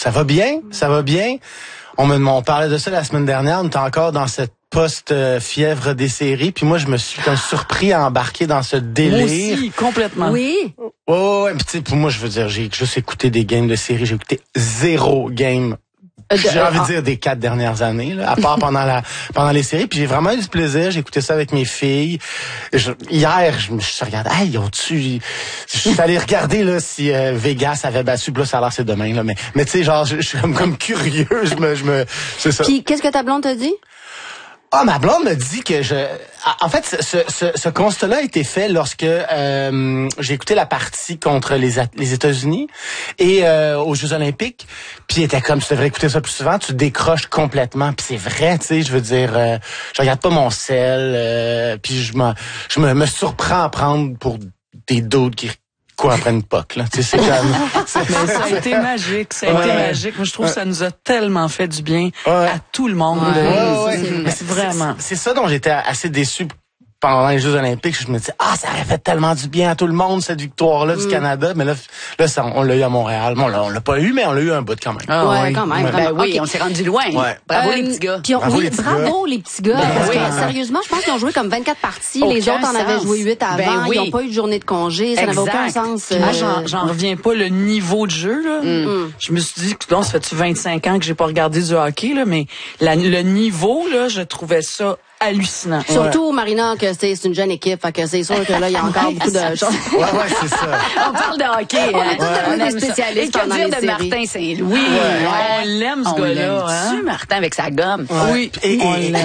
Ça va bien, ça va bien. On parlait de ça la semaine dernière, on était encore dans cette post-fièvre des séries, puis moi, je me suis comme surpris à embarquer dans ce délire. Moi aussi, complètement. Oui. Ouais, puis tu sais, pour moi, je veux dire, j'ai juste écouté des games de séries, j'ai écouté 0 game. J'ai envie de dire des 4 dernières années, là, à part pendant les séries, puis j'ai vraiment eu du plaisir. J'ai écouté ça avec mes filles. Hier, je me suis regardé, hey, je suis allé regarder là si Vegas avait battu, puis là ça a l'air c'est demain là, mais tu sais genre je suis comme curieux, c'est ça. Puis qu'est-ce que ta blonde t'a dit? Ah, ma blonde me dit que en fait, ce constat-là a été fait lorsque j'ai écouté la partie contre les États-Unis et aux Jeux Olympiques. Puis elle était comme, tu devrais écouter ça plus souvent, tu décroches complètement. Puis c'est vrai, tu sais, je veux dire, je regarde pas mon sel, puis je me surprends à prendre pour des dudes qui après une POC, là. Tu sais, c'est comme... Mais ça a été magique, magique. Moi, je trouve que ça nous a tellement fait du bien à tout le monde. C'est vraiment. C'est ça dont j'étais assez déçu pendant les Jeux Olympiques. Je me disais, ça aurait fait tellement du bien à tout le monde, cette victoire-là du Canada. Mais là ça, on l'a eu à Montréal. Bon, on l'a pas eu, mais on l'a eu un bout quand même. Quand même. Ben oui, on s'est rendu loin. Ouais. Bravo les petits gars. Puis bravo les petits gars. Parce que, sérieusement, je pense qu'ils ont joué comme 24 parties. Les autres en avaient joué 8 avant. Ils n'ont pas eu de journée de congé. Ça n'avait aucun sens. J'en reviens pas, le niveau de jeu, là. Je me suis dit, ça fait-tu 25 ans que j'ai pas regardé du hockey, là, mais le niveau, là, je trouvais ça hallucinant. Surtout, Marina, que c'est une jeune équipe, fait que c'est sûr que là, il y a encore beaucoup de choses. Ouais, c'est ça. On parle de hockey. On est spécialistes pendant les séries. de Martin Saint-Louis. On l'aime, ce gars-là. Hein? Martin avec sa gomme. Oui. Et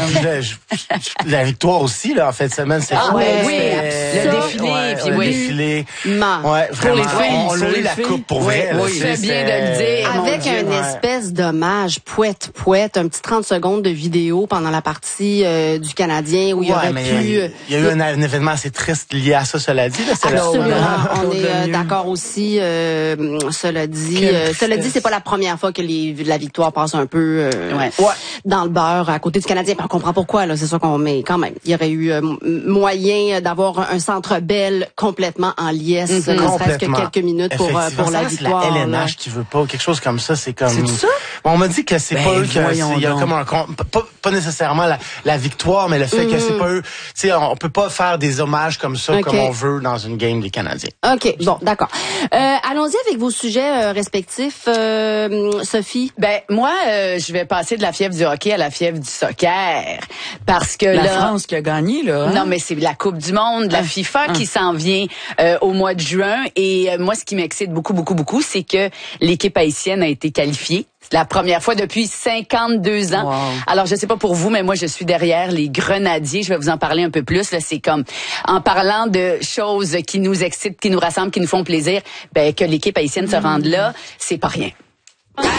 la victoire aussi, là, en fin de semaine, c'est oui, le défilé. Puis le défilé. Ouais, pour les filles. On a eu la coupe pour vrai. Oui, c'est bien de le dire. Avec une espèce d'hommage poète, un petit 30 secondes de vidéo pendant la partie du Canadien où il y aurait pu... Il y a eu un événement assez triste lié à ça, cela dit. Là, absolument. On est d'accord aussi. Cela dit, c'est pas la première fois que la victoire passe un peu dans le beurre à côté du Canadien. On comprend pourquoi. Là, c'est sûr qu'on met quand même. Il y aurait eu moyen d'avoir un Centre Bell complètement en liesse, ne serait-ce que quelques minutes pour la victoire. C'est la LNH qui veut pas quelque chose comme ça. C'est comme. C'est ça? On m'a dit que c'est pas eux qui il y a comme pas nécessairement la victoire, mais le fait que c'est pas eux. Tu sais, on peut pas faire des hommages comme ça comme on veut dans une game des Canadiens. OK, bon, d'accord. Allons-y avec vos sujets respectifs, Sophie. Ben moi, je vais passer de la fièvre du hockey à la fièvre du soccer parce que la France qui a gagné là. Hein? Non, mais c'est la Coupe du monde, la FIFA qui s'en vient au mois de juin et moi ce qui m'excite beaucoup, c'est que l'équipe haïtienne a été qualifiée. C'est la première fois depuis 52 ans. Wow. Alors, je sais pas pour vous, mais moi, je suis derrière les Grenadiers. Je vais vous en parler un peu plus. Là, c'est comme, en parlant de choses qui nous excitent, qui nous rassemblent, qui nous font plaisir, ben, que l'équipe haïtienne se rende là, c'est pas rien.